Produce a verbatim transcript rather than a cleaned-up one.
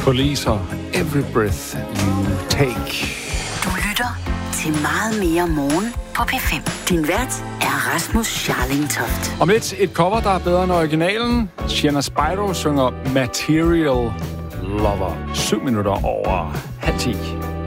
Police og Every Breath You Take. Du lytter til Meget mere morgen på P fem. Din vært er Rasmus Scharling-Toft. Om lidt et cover, der er bedre end originalen. Sienna Spyro synger Material Lover. Syv minutter over halv ti.